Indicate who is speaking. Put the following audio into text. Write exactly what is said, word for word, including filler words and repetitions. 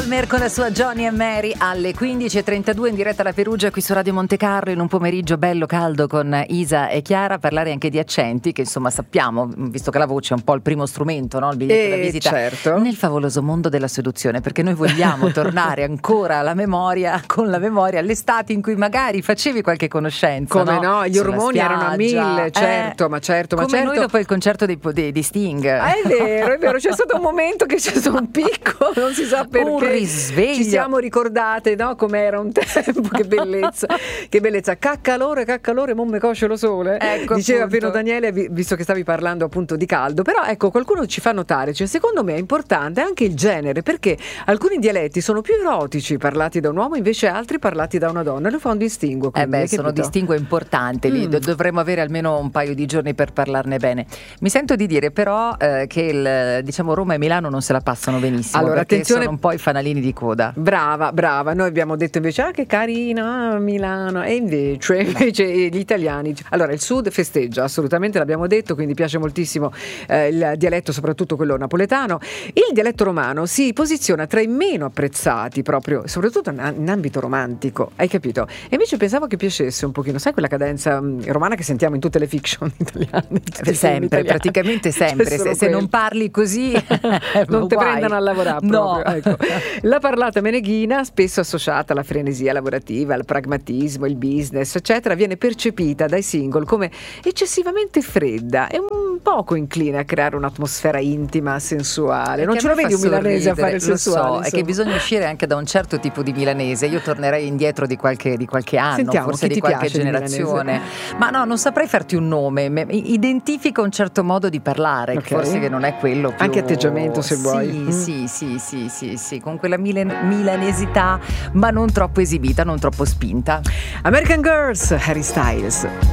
Speaker 1: Palmer con la sua Johnny and Mary alle quindici e trentadue in diretta da Perugia qui su Radio Montecarlo in un pomeriggio bello caldo con Isa e Chiara, parlare anche di accenti che insomma sappiamo, visto che la voce è un po' il primo strumento, no? Il biglietto da
Speaker 2: Eh,
Speaker 1: visita
Speaker 2: certo.
Speaker 1: nel favoloso mondo della seduzione, perché noi vogliamo tornare ancora alla memoria, con la memoria all'estate in cui magari facevi qualche conoscenza.
Speaker 2: Come no,
Speaker 1: no?
Speaker 2: gli
Speaker 1: Sulla
Speaker 2: ormoni
Speaker 1: spiaggia.
Speaker 2: erano a mille, certo,
Speaker 1: Eh,
Speaker 2: ma certo, ma
Speaker 1: come
Speaker 2: certo.
Speaker 1: noi dopo il concerto di, di, di Sting.
Speaker 2: Ah, è vero, è vero, c'è stato un momento che c'è stato un picco, non si sa perché.
Speaker 1: Un risveglio.
Speaker 2: Ci siamo ricordate, no, com'era un tempo, che bellezza, che bellezza. Caccalore, caccalore, mon me cosce lo sole.
Speaker 1: Ecco,
Speaker 2: Diceva
Speaker 1: appunto.
Speaker 2: Pino Daniele, vi- visto che stavi parlando appunto di caldo, però ecco, qualcuno ci fa notare, cioè secondo me è importante anche il genere, perché alcuni dialetti sono più erotici parlati da un uomo, invece altri parlati da una donna, lo fa un distinguo.
Speaker 1: Eh
Speaker 2: quindi,
Speaker 1: beh,
Speaker 2: hai
Speaker 1: sono
Speaker 2: capito?
Speaker 1: distinguo importante lì,
Speaker 2: Mm.
Speaker 1: do- dovremmo avere almeno un paio di giorni per parlarne bene. Mi sento di dire però eh, che il, diciamo Roma e Milano non se la passano benissimo,
Speaker 2: Allora,
Speaker 1: perché
Speaker 2: attenzione-
Speaker 1: sono un po' i fanalini di coda.
Speaker 2: Brava, brava, noi abbiamo detto invece ah che carina Milano, e invece, invece gli italiani, allora il sud festeggia assolutamente, l'abbiamo detto, quindi piace moltissimo eh, il dialetto, soprattutto quello napoletano. Il dialetto romano si posiziona tra i meno apprezzati proprio, soprattutto in, in ambito romantico, hai capito? E invece pensavo che piacesse un pochino, sai quella cadenza mh, romana che sentiamo in tutte le fiction italiane, in tutti i film
Speaker 1: Sempre,
Speaker 2: italiani.
Speaker 1: praticamente sempre,
Speaker 2: C'è
Speaker 1: se,
Speaker 2: solo
Speaker 1: se non
Speaker 2: quello.
Speaker 1: parli così
Speaker 2: Non te
Speaker 1: guai.
Speaker 2: prendano a lavorare
Speaker 1: No.
Speaker 2: proprio, ecco. La parlata meneghina, spesso associata alla frenesia lavorativa, al pragmatismo, il business, eccetera, viene percepita dai single come eccessivamente fredda e un poco incline a creare un'atmosfera intima, sensuale. Non
Speaker 1: Perché
Speaker 2: ce lo
Speaker 1: a me
Speaker 2: vedi un
Speaker 1: fa
Speaker 2: milanese a
Speaker 1: sorridere,
Speaker 2: fare il
Speaker 1: lo
Speaker 2: sensuale?
Speaker 1: so, è che
Speaker 2: insomma.
Speaker 1: bisogna uscire anche da un certo tipo di milanese. Io tornerei indietro di qualche, di qualche anno,
Speaker 2: Sentiamo,
Speaker 1: forse
Speaker 2: chi
Speaker 1: di
Speaker 2: ti
Speaker 1: qualche
Speaker 2: piace di
Speaker 1: generazione. Ma no, non saprei farti un nome. Me- Identifica un certo modo di parlare,
Speaker 2: Ok.
Speaker 1: che forse che non è quello più...
Speaker 2: Anche atteggiamento, se
Speaker 1: sì,
Speaker 2: vuoi. Mm.
Speaker 1: Sì, sì, sì, sì, sì, con quella milan- milanesità, ma non troppo esibita, non troppo spinta.
Speaker 2: American Girls, Harry Styles.